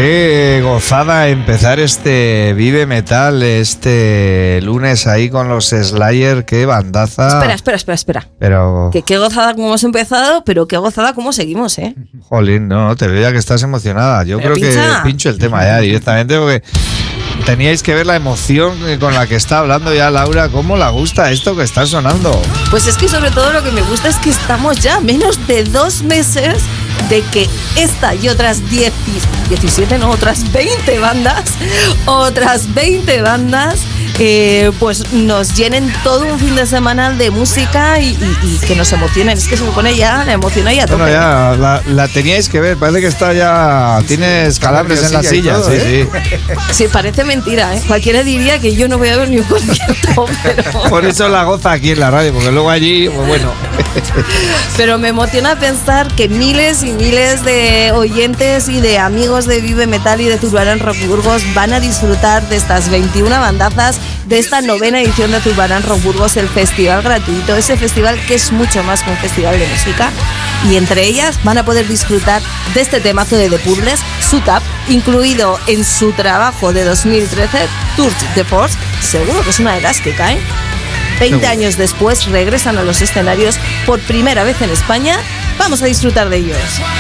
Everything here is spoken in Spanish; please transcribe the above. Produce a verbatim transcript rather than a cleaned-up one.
Qué gozada empezar este Vive Metal este lunes ahí con los Slayer, qué bandaza. Espera, espera, espera, espera. Pero... Que qué gozada como hemos empezado, pero qué gozada como seguimos, ¿eh? Jolín, no, te veo ya que estás emocionada. Yo pero creo pincha. que pincho el tema ya directamente porque teníais que ver la emoción con la que está hablando ya Laura, cómo le gusta esto que está sonando. Pues es que sobre todo lo que me gusta es que estamos ya a menos de dos meses de que esta y otras diez, diecisiete, no, otras veinte bandas, otras veinte bandas, eh, pues nos llenen todo un fin de semana de música y, y, y que nos emocionen. Es que se me pone ya la emoción ahí a tope. Bueno, ya la, la teníais que ver, parece que está ya, tienes calambres en la silla. Todo, sí, ¿eh? sí. Sí, parece mentira, ¿eh? Cualquiera diría que yo no voy a ver ni un concierto, pero... Por eso la goza aquí en la radio, porque luego allí, pues bueno. Pero me emociona pensar que miles y miles de oyentes y de amigos de Vive Metal y de Zurbarán Rock Burgos van a disfrutar de estas veintiuna bandazas, de esta novena edición de Zurbarán Rock Burgos, el festival gratuito, ese festival que es mucho más que un festival de música. Y entre ellas van a poder disfrutar de este temazo de The Puzzles, Suit Up, incluido en su trabajo de dos mil trece, Tour de Force. Seguro que es una de las que caen. veinte años después regresan a los escenarios por primera vez en España. Vamos a disfrutar de ellos.